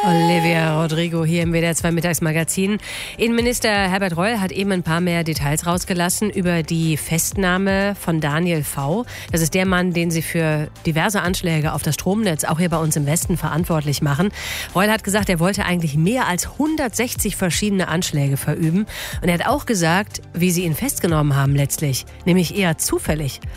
Olivia Rodrigo hier im WDR 2 Mittagsmagazin. Innenminister Herbert Reul hat eben ein paar mehr Details rausgelassen über die Festnahme von Daniel V. Das ist der Mann, den sie für diverse Anschläge auf das Stromnetz auch hier bei uns im Westen verantwortlich machen. Reul hat gesagt, er wollte eigentlich mehr als 160 verschiedene Anschläge verüben. Und er hat auch gesagt, wie sie ihn festgenommen haben letztlich, nämlich eher zufällig.